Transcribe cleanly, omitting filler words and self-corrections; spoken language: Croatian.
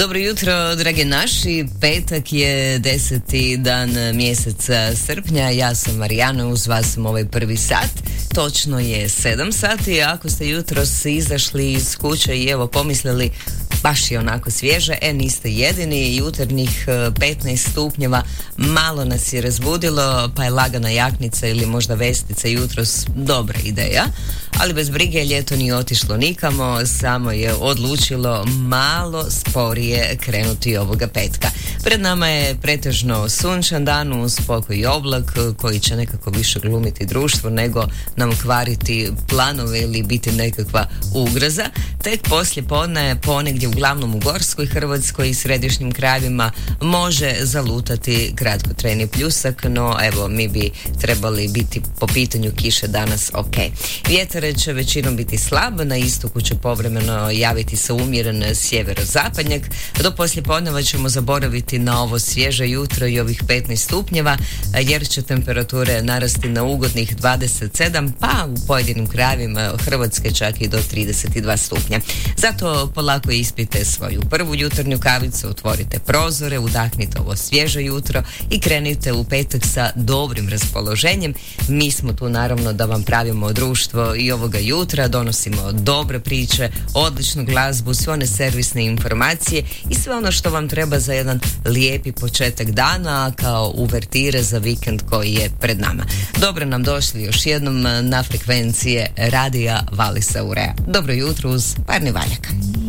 Dobro jutro, dragi naši. Petak je 10. dan mjeseca srpnja. Ja sam Marijana, uz vas sam ovaj prvi sat. Točno je 7 sati. Ako ste jutros izašli iz kuće i evo pomislili baš je onako svježe, niste jedini. Jutarnjih 15 stupnjeva malo nas je razbudilo, pa je lagana jaknica ili možda vestica jutros dobra ideja. Ali bez brige, ljeto nije otišlo nikamo, samo je odlučilo malo sporije krenuti ovoga petka. Pred nama je pretežno sunčan dan uz spokoj i oblak koji će nekako više glumiti društvo nego nam kvariti planove ili biti nekakva ugroza. Tek poslije podne ponegdje uglavnom u Gorskoj Hrvatskoj i središnjim krajevima može zalutati kratkotrajni pljusak, no evo mi bi trebali biti po pitanju kiše danas ok. Vjetar će većinom biti slab, na istoku će povremeno javiti se umjeren sjeverozapadnjak. Do poslijepodneva ćemo zaboraviti na ovo svježe jutro i ovih 15 stupnjeva jer će temperature narasti na ugodnih 27, pa u pojedinim krajevima Hrvatske čak i do 32 stupnja. Zato polako ispijte svoju prvu jutarnju kavicu, otvorite prozore, udahnite ovo svježe jutro i krenite u petak sa dobrim raspoloženjem. Mi smo tu naravno da vam pravimo društvo i ovoga jutra, donosimo dobre priče, odličnu glazbu, sve one servisne informacije i sve ono što vam treba za jedan lijepi početak dana kao uvertire za vikend koji je pred nama. Dobro nam došli još jednom na frekvencije radija Valisa Urea. Dobro jutro uz Parni Valjak.